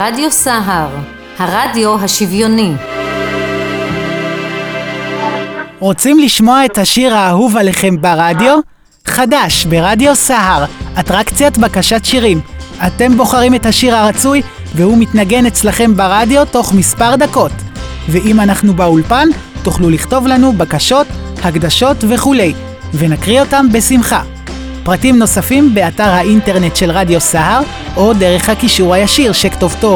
רדיו סהר, הרדיו השוויוני. רוצים לשמוע את השיר האהוב עליכם ברדיו? חדש ברדיו סהר, אטרקציית בקשת שירים. אתם בוחרים את השיר הרצוי והוא מתנגן אצלכם ברדיו תוך מספר דקות. ואם אנחנו באולפן, תוכלו לכתוב לנו בקשות, הקדשות וכולי, ונקריא אותם בשמחה. פרטים נוספים באתר האינטרנט של רדיו סהר, או דרך הקישור הישיר שכתובתו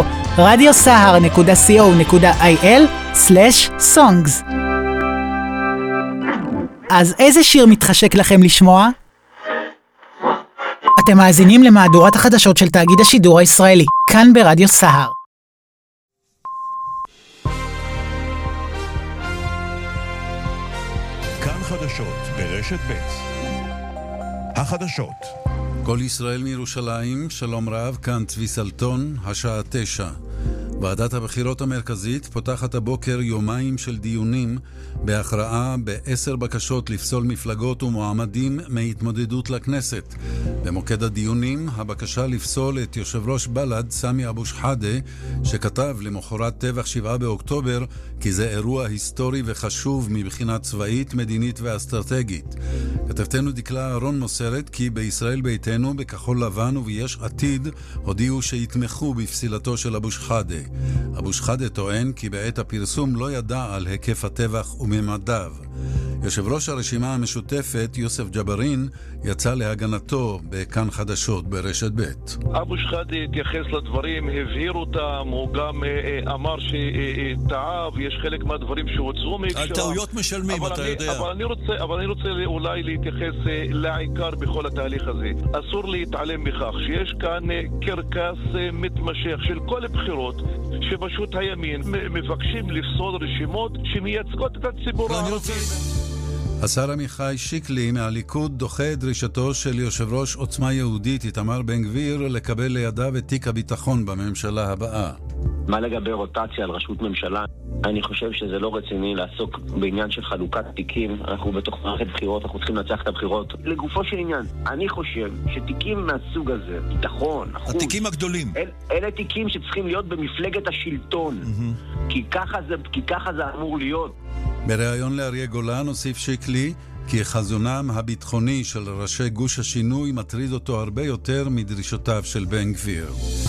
radiosahar.co.il/songs. אז איזה שיר מתחשק לכם לשמוע? אתם מאזינים למהדורת החדשות של תאגיד השידור הישראלי, כאן ברדיו סהר. כאן חדשות ברשת ב'. החדשות. כל ישראל מירושלים, שלום רב, כאן צבי סלטון, השעה 9. ועדת הבחירות המרכזית פותחת הבוקר יומיים של דיונים בהכרעה ב10 בקשות לפסול מפלגות ומועמדים מהתמודדות לכנסת. במוקד הדיונים, הבקשה לפסול את יושב ראש בל"ד, סמי אבו שחאדה, שכתב למחרת טבח 7 באוקטובר כי זה אירוע היסטורי וחשוב מבחינה צבאית, מדינית ואסטרטגית. כתבתנו דקלה אהרון מוסרת כי בישראל ביתנו, בכחול לבן וביש עתיד הודיעו שיתמכו בפסילתו של אבו שחאדה. אבו שחאדה טוען כי בעת הפרסום לא ידע על היקף הטבח וממדיו. יושב ראש הרשימה המשותפת יוסף ג'בארין יצא להגנתו בכאן חדשות ברשת ב'. אבו שחאדה התייחס לדברים, הבהיר אותם, הוא גם אמר שטעה ויש חלק מהדברים שהוצאו מהקשרם. על טעויות משלמים, אתה יודע. אבל אני רוצה אולי להתייחס לעיקר בכל התהליך הזה. אסור להתעלם בכך שיש כאן קרקס מתמשך של כל בחירות שפשוט הימין מבקשים לפסול רשימות שמייצגות את הציבור הערבי. השר עמיחי שיקלי מהליכוד דוחה את דרישתו של יושב ראש עוצמה יהודית איתמר בן גביר לקבל לידיו את תיק הביטחון בממשלה הבאה. מה לגבי רוטציה על ראשות ממשלה? אני חושב שזה לא רציני לעסוק בעניין של חלוקת תיקים. אנחנו בתוך מערכת בחירות, אנחנו צריכים לנצח את הבחירות. לגופו של עניין, אני חושב שתיקים מהסוג הזה, ביטחון, אחוז, התיקים הגדולים, אלה תיקים שצריכים להיות במפלגת השלטון. כי ככה זה אמור להיות. בריאיון לאריה גולן הוסיף שיקלי כי חזונם הביטחוני של ראשי גוש השינוי מטריד אותו הרבה יותר מדרישותיו של בן גביר.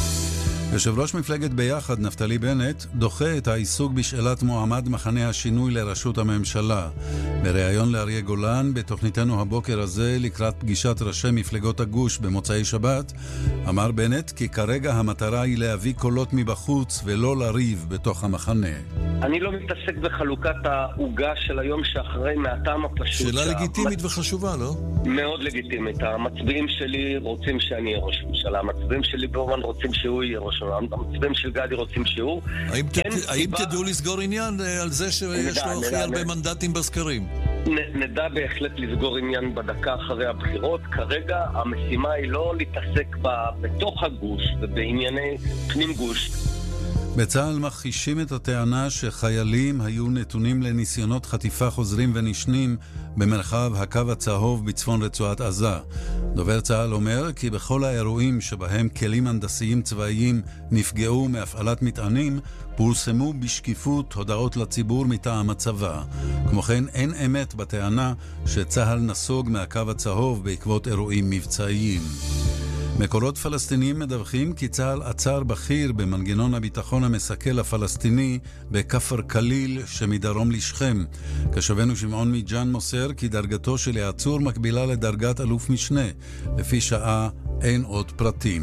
יושב ראש מפלגת ביחד נפתלי בנט דוחה את העיסוק בשאלת מועמד מחנה השינוי לראשות הממשלה. בריאיון לאריה גולן בתוכניתנו הבוקר הזה לקראת פגישת ראשי מפלגות הגוש במוצאי שבת, אמר בנט כי כרגע המטרה היא להביא קולות מבחוץ ולא לריב בתוך המחנה. אני לא מתעסק בחלוקת העוגה של היום שאחרי מהטעם הפשוט. שאלה לגיטימית וחשובה, לא? מאוד לגיטימית. המצביעים שלי רוצים שאני אהיה ראש ממשלה, המצביעים שלי באומן רוצים שהוא יהיה ראש ממשלה, המצביעים של גדי רוצים שהוא. האם תדעו לסגור עניין על זה שיש לו הכי הרבה מנדטים בסקרים? נדע בהחלט לסגור עניין בדקה אחרי הבחירות. כרגע המשימה היא לא להתעסק בתוך הגוש ובענייני פנים גוש. בצה"ל מכחישים את הטענה שחיילים היו נתונים לניסיונות חטיפה חוזרים ונשנים במרחב הקו הצהוב בצפון רצועת עזה. דובר צה"ל אומר כי בכל האירועים שבהם כלים הנדסיים צבאיים נפגעו מהפעלת מטענים, פורסמו בשקיפות הודעות לציבור מטעם הצבא. כמו כן, אין אמת בטענה שצה"ל נסוג מהקו הצהוב בעקבות אירועים מבצעיים. מקורות פלסטיניים מדווחים כי צה"ל עצר בכיר במנגנון הביטחון המסכל הפלסטיני בכפר קליל שמדרום לשכם. כשבנו שמעון מג'אן מוסר כי דרגתו של העצור מקבילה לדרגת אלוף משנה. לפי שעה אין עוד פרטים.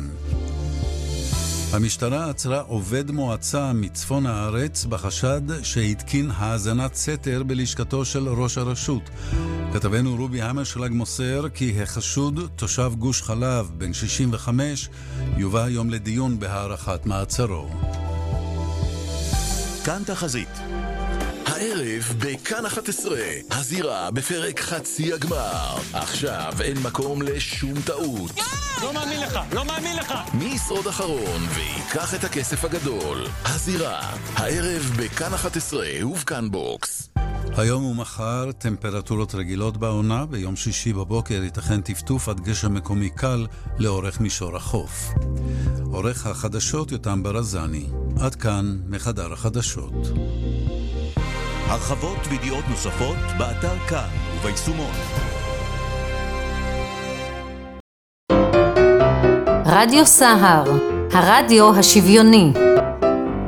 המשטרה עצרה עובד מועצה מצפון הארץ בחשד שהתקין האזנת סתר בלשכתו של ראש הרשות. כתבנו רובי המרשלג מוסר כי החשוד, תושב גוש חלב בן 65, יובא היום לדיון בהארכת מעצרו. כאן תחזית. הערב בכאן 11, הזירה בפרק חצי הגמר. עכשיו אין מקום לשום טעות. לא מאמין לך. מי ישרוד אחרון ויקח את הכסף הגדול? הזירה, הערב בכאן 11 ובכאן בוקס. היום ומחר טמפרטורות רגילות בעונה, ביום שישי בבוקר ייתכן טפטוף עד גשם מקומי קל לאורך מישור החוף. עורך החדשות יותם ברזני. עד כאן מחדר החדשות. הרחבות וידיעות נוספות באתר כאן וביישומון. רדיו סהר, הרדיו השוויוני.